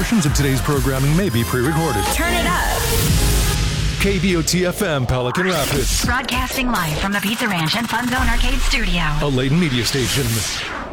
Portions of today's programming may be pre-recorded. Turn it up. KBOT-FM, Pelican Rapids. Broadcasting live from the Pizza Ranch and Fun Zone Arcade Studio. A Layton media station.